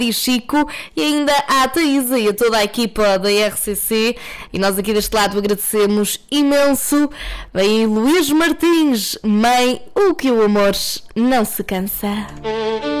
e Chico, e ainda à Thaísa e a toda a equipa da RCC, e nós aqui deste lado agradecemos imenso. Bem, Luís Martins, Mãe, o que o amor não se cansa.